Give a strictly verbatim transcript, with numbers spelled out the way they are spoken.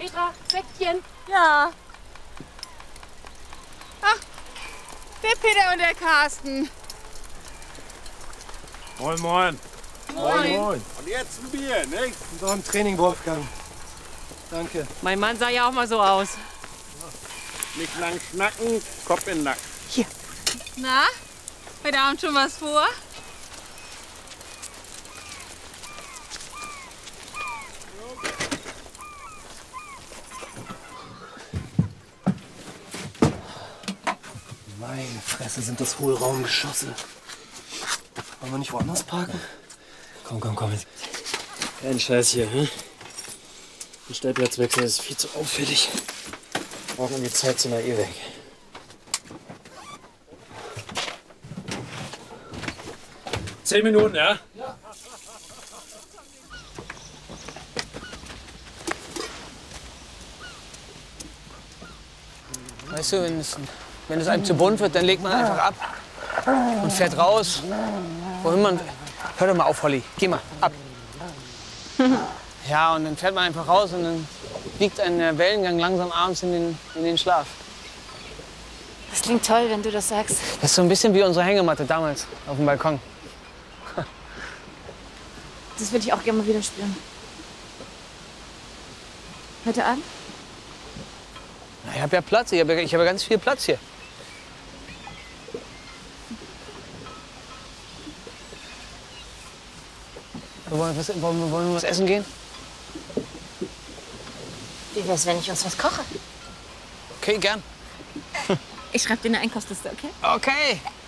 Petra, Säckchen. Ja. Ach, der Peter und der Carsten. Moin, moin. Moin. Moin. Und jetzt ein Bier, nicht? Und auch im Training, Wolfgang. Danke. Mein Mann sah ja auch mal so aus. Nicht lang schnacken, Kopf in den Nacken. Hier. Na, heute Abend schon was vor? Meine Fresse, sind das Hohlraumgeschosse. Wollen wir nicht woanders parken? Komm, komm, komm. Kein Scheiß hier, hm? Der Stellplatzwechsel ist viel zu auffällig. Brauchen die Zeit zu einer eh weg. Zehn Minuten, ja? Ja. Weißt du, wenn es, wenn es einem zu bunt wird, dann legt man einfach ab und fährt raus. Wohin man. Hör doch mal auf, Holly. Geh mal, ab. Ja, und dann fährt man einfach raus und dann wiegt einen der Wellengang langsam abends in den, in den Schlaf. Das klingt toll, wenn du das sagst. Das ist so ein bisschen wie unsere Hängematte damals auf dem Balkon. Das würde ich auch gerne mal wieder spüren. Heute Abend? Na, ich habe ja Platz, ich habe ja, ich hab ja ganz viel Platz hier. Wollen wir, was, wollen, wir, wollen wir was essen gehen? Wie wär's, wenn ich uns was koche? Okay, gern. Ich schreibe dir eine Einkaufsliste, okay? Okay.